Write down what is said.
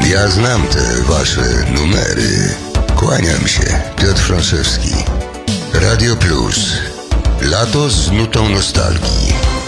Ja znam te wasze numery. Kłaniam się, Piotr Franczewski. Radio Plus. Lato z nutą nostalgii.